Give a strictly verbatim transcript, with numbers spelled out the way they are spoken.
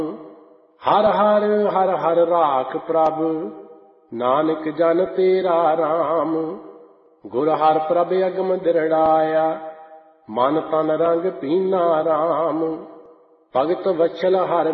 ਹਰ ਹਰ ਹਰ ਹਰ ਰਾਖ ਪ੍ਰਭ, ਨਾਨਕ ਜਨ ਤੇਰਾ ਰਾਮ। ਗੁਰ ਹਰ ਪ੍ਰਭ ਅਗਮ ਦਿਰੜਾਇਆ, ਮਨ ਤਨ ਰੰਗ ਪੀਨਾ ਰਾਮ। ਭਗਤ ਵਛਲ ਹਰ